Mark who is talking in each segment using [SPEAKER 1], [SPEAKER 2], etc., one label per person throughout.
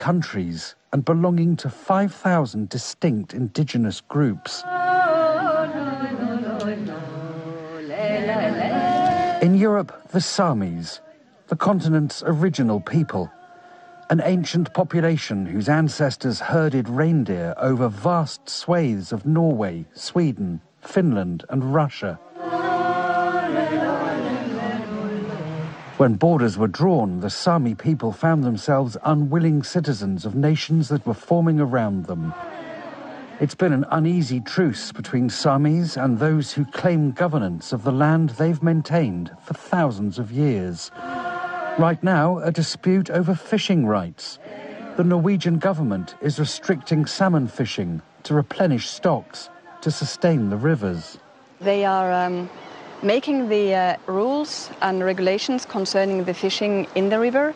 [SPEAKER 1] countries and belonging to 5,000 distinct indigenous groups. In Europe, the Samis, the continent's original people, an ancient population whose ancestors herded reindeer over vast swathes of Norway, Sweden, Finland and Russia. When borders were drawn, the Sami people found themselves unwilling citizens of nations that were forming around them. It's been an uneasy truce between Samis and those who claim governance of the land they've maintained for thousands of years. Right now, a dispute over fishing rights. The Norwegian government is restricting salmon fishing to replenish stocks, to sustain the rivers.
[SPEAKER 2] They are making the rules and regulations concerning the fishing in the river,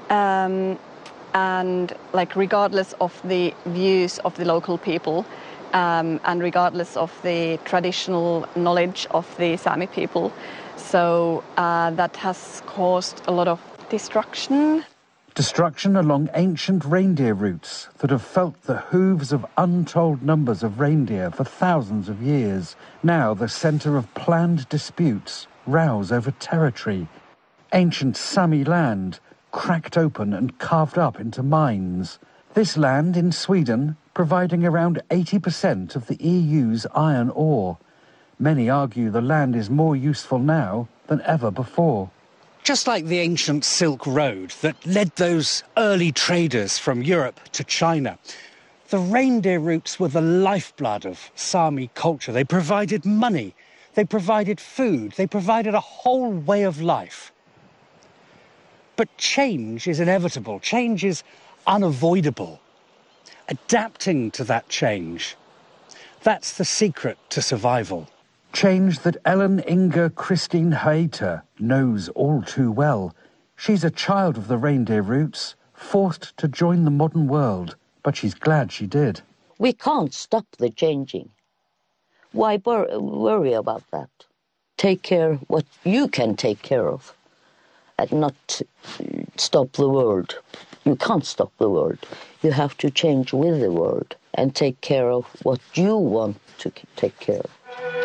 [SPEAKER 2] and regardless of the views of the local people, and regardless of the traditional knowledge of the Sami people. So that has caused a lot of destruction.
[SPEAKER 1] Destruction along ancient reindeer routes that have felt the hooves of untold numbers of reindeer for thousands of years. Now the centre of planned disputes, rows over territory. Ancient Sami land, cracked open and carved up into mines. This land in Sweden providing around 80% of the EU's iron ore. Many argue the land is more useful now than ever before.
[SPEAKER 3] Just like the ancient Silk Road that led those early traders from Europe to China, the reindeer routes were the lifeblood of Sami culture. They provided money, they provided food, they provided a whole way of life. But change is inevitable, change is unavoidable. Adapting to that change, that's the secret to survival.
[SPEAKER 1] Change that Ellen Inger Christine Haeter knows all too well. She's a child of the reindeer roots, forced to join the modern world, but she's glad she did.
[SPEAKER 4] We can't stop the changing. Why worry about that? Take care what you can take care of and not stop the world. You can't stop the world. You have to change with the world and take care of what you want to take care of.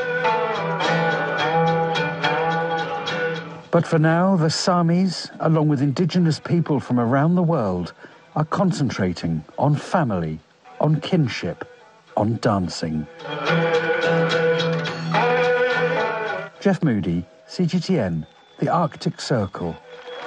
[SPEAKER 1] But for now, the Samis, along with indigenous people from around the world, are concentrating on family, on kinship, on dancing. Jeff Moody, CGTN, the Arctic Circle.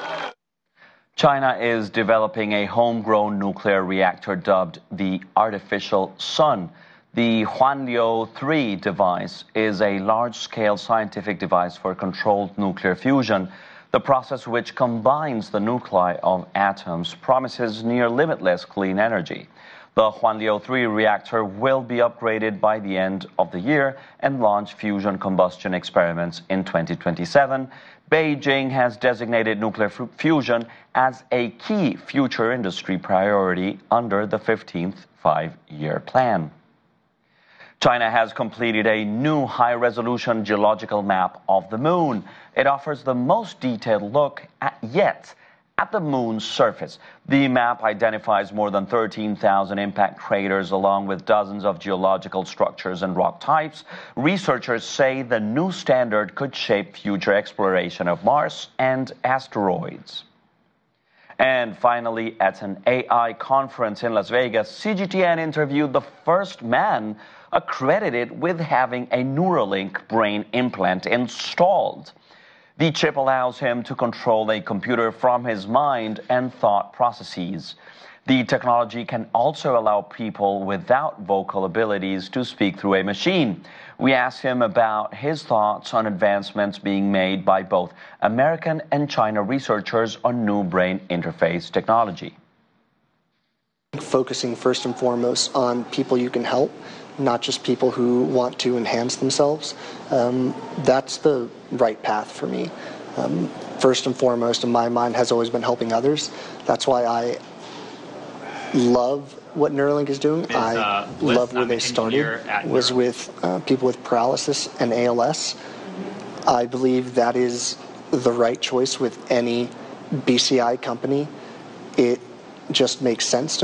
[SPEAKER 5] China is developing a homegrown nuclear reactor dubbed the Artificial Sun. The Huanliu 3 device is a large-scale scientific device for controlled nuclear fusion. The process, which combines the nuclei of atoms, promises near-limitless clean energy. The Huanliu 3 reactor will be upgraded by the end of the year and launch fusion combustion experiments in 2027. Beijing has designated nuclear fusion as a key future industry priority under the 15th five-year plan. China has completed a new high-resolution geological map of the moon. It offers the most detailed look yet at the moon's surface. The map identifies more than 13,000 impact craters along with dozens of geological structures and rock types. Researchers say the new standard could shape future exploration of Mars and asteroids. And finally, at an AI conference in Las Vegas, CGTN interviewed the first man accredited with having a Neuralink brain implant installed. The chip allows him to control a computer from his mind and thought processes. The technology can also allow people without vocal abilities to speak through a machine. We asked him about his thoughts on advancements being made by both American and China researchers on new brain interface technology.
[SPEAKER 6] Focusing first and foremost on people you can help, not just people who want to enhance themselves. That's the right path for me. First and foremost, in my mind, has always been helping others. That's why I love what Neuralink is doing. I love where they started, was with people with paralysis and ALS. I believe that is the right choice with any BCI company. It just makes sense to me.